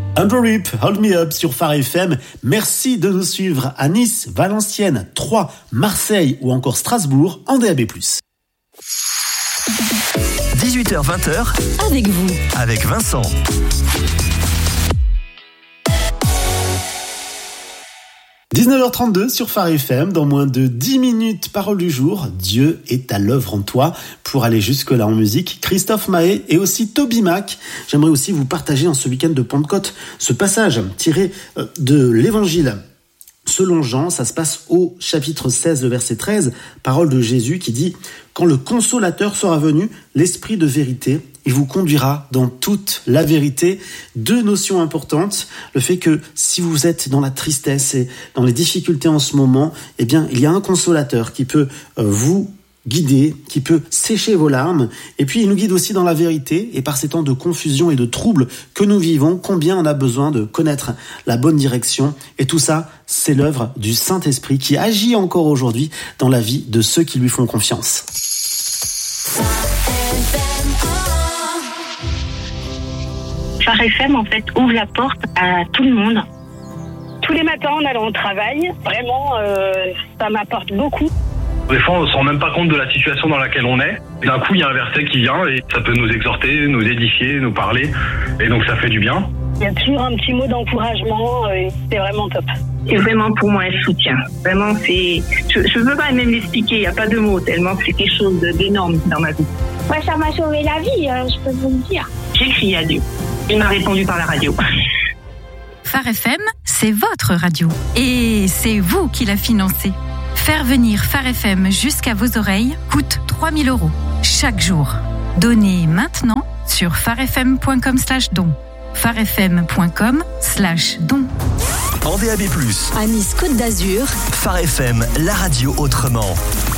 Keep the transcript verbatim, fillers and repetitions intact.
Underrip, Hold Me Up sur Phare F M. Merci de nous suivre à Nice, Valenciennes, Troyes, Marseille ou encore Strasbourg en D A B plus. dix-huit heures vingt avec vous, avec Vincent. dix-neuf heures trente-deux sur Phare F M, dans moins de dix minutes, parole du jour, Dieu est à l'œuvre en toi. Pour aller jusque-là en musique, Christophe Maé et aussi Toby Mac. J'aimerais aussi vous partager en ce week-end de Pentecôte ce passage tiré de l'Évangile selon Jean. Ça se passe au chapitre seize, le verset treize, parole de Jésus qui dit « Quand le Consolateur sera venu, l'Esprit de vérité, il vous conduira dans toute la vérité. » Deux notions importantes. Le fait que si vous êtes dans la tristesse et dans les difficultés en ce moment, eh bien, il y a un consolateur qui peut euh, vous guider, qui peut sécher vos larmes. Et puis, il nous guide aussi dans la vérité. Et par ces temps de confusion et de troubles que nous vivons, combien on a besoin de connaître la bonne direction. Et tout ça, c'est l'œuvre du Saint-Esprit qui agit encore aujourd'hui dans la vie de ceux qui lui font confiance. Phare F M, en fait, ouvre la porte à tout le monde. Tous les matins, en allant au travail, vraiment, euh, ça m'apporte beaucoup. Des fois, on ne se rend même pas compte de la situation dans laquelle on est. D'un coup, il y a un verset qui vient et ça peut nous exhorter, nous édifier, nous parler. Et donc, ça fait du bien. Il y a toujours un petit mot d'encouragement et c'est vraiment top. C'est vraiment pour moi un soutien. Vraiment, c'est. Je ne peux pas même l'expliquer, il n'y a pas de mots, tellement c'est quelque chose d'énorme dans ma vie. Moi, ça m'a sauvé la vie, euh, je peux vous le dire. J'ai crié à Dieu. Il m'a répondu par la radio. Phare F M, c'est votre radio. Et c'est vous qui la financez. Faire venir Phare F M jusqu'à vos oreilles coûte trois mille euros chaque jour. Donnez maintenant sur pharefm.com slash don. pharefm.com slash don. En D A B plus, à Nice Côte d'Azur, Phare F M, la radio autrement.